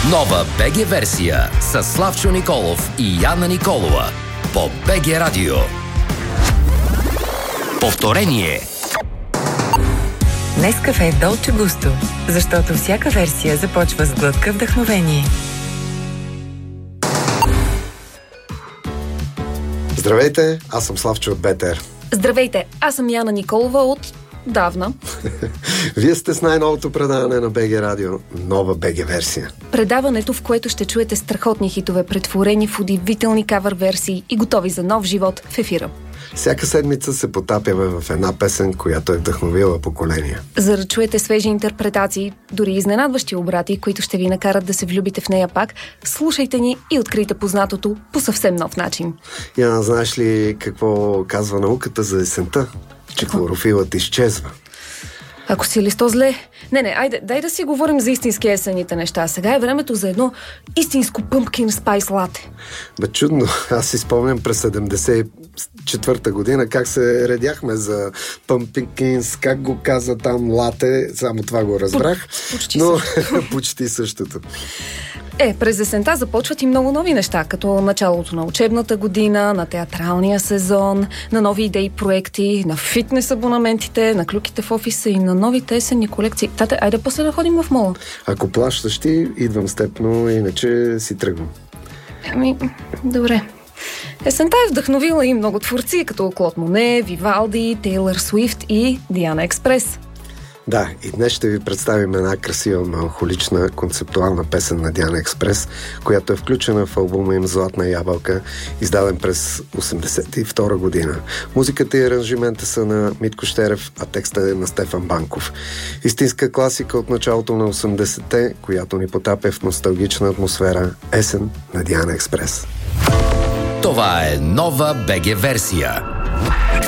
Нова БГ версия с Славчо Николов и Яна Николова по БГ Радио. Повторение. Нескафе Долче Густо, защото всяка версия започва с глътка вдъхновение. Здравейте, аз съм Славчо от БТР. Здравейте, аз съм Яна Николова от давна. Вие сте с най-новото предаване на БГ Радио, нова БГ версия. Предаването, в което ще чуете страхотни хитове, претворени в удивителни кавър версии и готови за нов живот в ефира. Всяка седмица се потапяме в една песен, която е вдъхновила поколения. За да чуете свежи интерпретации, дори изненадващи обрати, които ще ви накарат да се влюбите в нея пак, слушайте ни и открийте познатото по съвсем нов начин. Яна, знаеш ли какво казва науката за есента? Че хлорофилът изчезва. Ако си ли сто зле? Не, айде, дай да си говорим за истински есените неща. Сега е времето за едно истинско pumpkin spice лате. Бе, чудно. Аз си спомням през 74-та година как се редяхме за pumpkins, как го каза там лате, само това го разбрах. Почти същото. През есента започват и много нови неща, като началото на учебната година, на театралния сезон, на нови идеи и проекти, на фитнес абонаментите, на клюките в офиса и на новите есенни колекции. Тате, айде после да ходим в мола. Ако плащаш ти, идвам с теб, но иначе си тръгвам. Добре. Есента е вдъхновила и много творци, като Клод Моне, Вивалди, Тейлър Суифт и Диана Експрес. Да, и днес ще ви представим една красива, меланхолична, концептуална песен на Диана Експрес, която е включена в албума им Златна ябълка, издаден през 1982 година. Музиката и аранжимента са на Митко Щерев, а текстът е на Стефан Банков. Истинска класика от началото на 80-те, която ни потапя в носталгична атмосфера есен на Диана Експрес. Това е нова БГ версия.